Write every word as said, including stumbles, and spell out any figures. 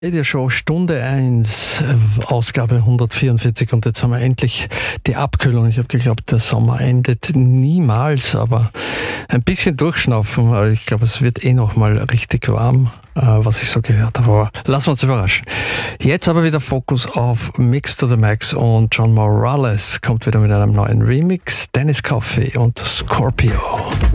Radio Show Stunde eins, Ausgabe hundertvierundvierzig, und jetzt haben wir endlich die Abkühlung. Ich habe geglaubt, der Sommer endet niemals, aber ein bisschen durchschnaufen. Ich glaube, es wird eh noch mal richtig warm, was ich so gehört habe. Aber lassen wir uns überraschen. Jetzt aber wieder Fokus auf Mix to the Max, und John Morales kommt wieder mit einem neuen Remix. Dennis Coffey und Scorpio.